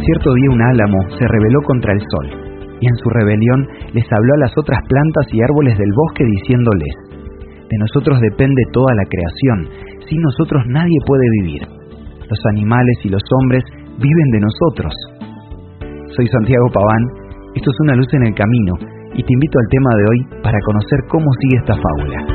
Cierto día un álamo se rebeló contra el sol, y en su rebelión les habló a las otras plantas y árboles del bosque diciéndoles: de nosotros depende toda la creación, sin nosotros nadie puede vivir. Los animales y los hombres viven de nosotros. Soy Santiago Paván, esto es Una luz en el camino, y te invito al tema de hoy para conocer cómo sigue esta fábula.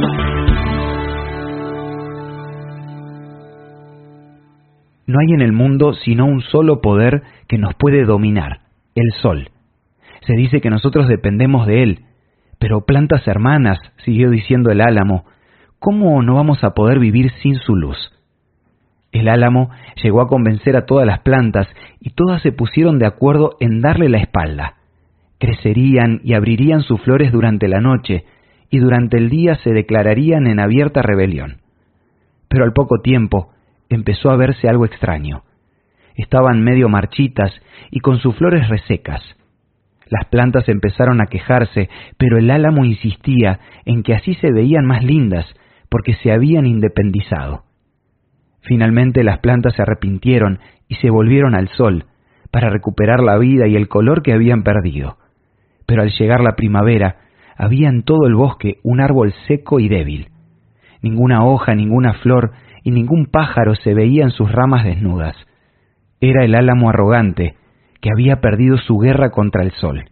No hay en el mundo sino un solo poder que nos puede dominar, el sol. Se dice que nosotros dependemos de él, pero plantas hermanas, siguió diciendo el álamo, ¿cómo no vamos a poder vivir sin su luz? El álamo llegó a convencer a todas las plantas y todas se pusieron de acuerdo en darle la espalda. Crecerían y abrirían sus flores durante la noche y durante el día se declararían en abierta rebelión. Pero al poco tiempo empezó a verse algo extraño. Estaban medio marchitas y con sus flores resecas. Las plantas empezaron a quejarse, pero el álamo insistía en que así se veían más lindas porque se habían independizado. Finalmente las plantas se arrepintieron y se volvieron al sol para recuperar la vida y el color que habían perdido. Pero al llegar la primavera, había en todo el bosque un árbol seco y débil. Ninguna hoja, ninguna flor y ningún pájaro se veía en sus ramas desnudas. Era el álamo arrogante que había perdido su guerra contra el sol.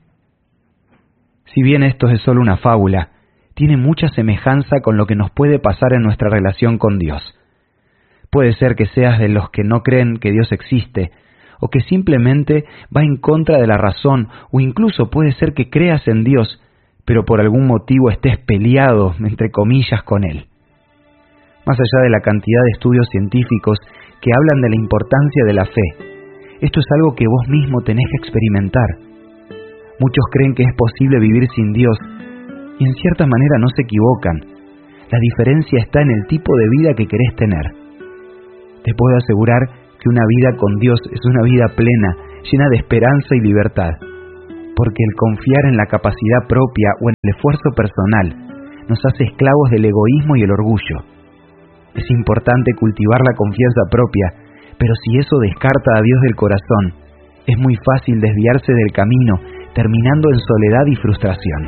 Si bien esto es solo una fábula, tiene mucha semejanza con lo que nos puede pasar en nuestra relación con Dios. Puede ser que seas de los que no creen que Dios existe, o que simplemente va en contra de la razón, o incluso puede ser que creas en Dios, pero por algún motivo estés peleado, entre comillas, con Él. Más allá de la cantidad de estudios científicos que hablan de la importancia de la fe, esto es algo que vos mismo tenés que experimentar. Muchos creen que es posible vivir sin Dios, y en cierta manera no se equivocan. La diferencia está en el tipo de vida que querés tener. Te puedo asegurar que una vida con Dios es una vida plena, llena de esperanza y libertad, porque el confiar en la capacidad propia o en el esfuerzo personal nos hace esclavos del egoísmo y el orgullo. Es importante cultivar la confianza propia, pero si eso descarta a Dios del corazón, es muy fácil desviarse del camino, terminando en soledad y frustración.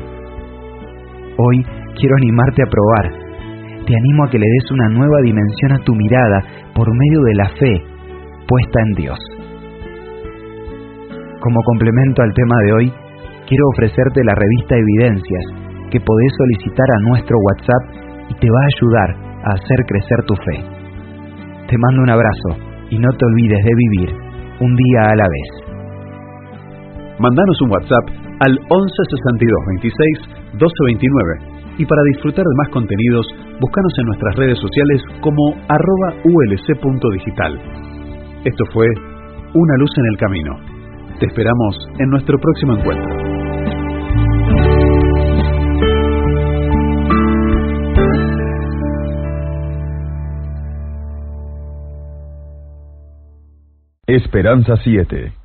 Hoy quiero animarte a probar. Te animo a que le des una nueva dimensión a tu mirada por medio de la fe puesta en Dios. Como complemento al tema de hoy, quiero ofrecerte la revista Evidencias, que podés solicitar a nuestro WhatsApp y te va a ayudar a hacer crecer tu fe. Te mando un abrazo y no te olvides de vivir un día a la vez. Mandanos un WhatsApp al 11 62 26 12 29 y para disfrutar de más contenidos, búscanos en nuestras redes sociales como @ulc.digital. Esto fue Una luz en el camino. Te esperamos en nuestro próximo encuentro. Esperanza 7